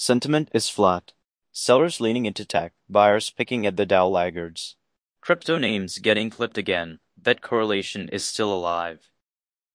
Sentiment is flat. Sellers leaning into tech, buyers picking at the Dow laggards. Crypto names getting clipped again. That correlation is still alive.